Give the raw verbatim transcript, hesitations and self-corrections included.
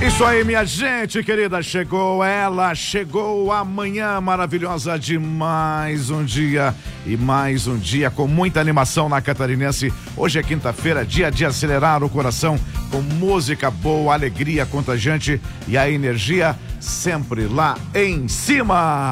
Isso aí, minha gente querida, chegou ela, chegou a manhã maravilhosa de mais um dia e mais um dia com muita animação na Catarinense. Hoje é quinta-feira, dia de acelerar o coração com música boa, alegria contagiante e a energia sempre lá em cima.